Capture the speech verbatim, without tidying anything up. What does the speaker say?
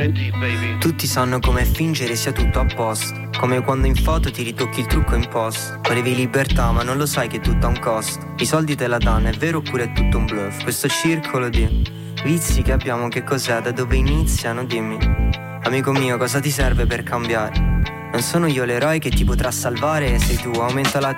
Tutti sanno come fingere sia tutto a posto, come quando in foto ti ritocchi il trucco in post. Volevi libertà ma non lo sai che è tutto a un costo. I soldi te la danno, è vero oppure è tutto un bluff? Questo circolo di vizi che abbiamo che cos'è, da dove iniziano, dimmi. Amico mio, cosa ti serve per cambiare? Non sono io l'eroe che ti potrà salvare, sei tu, aumenta la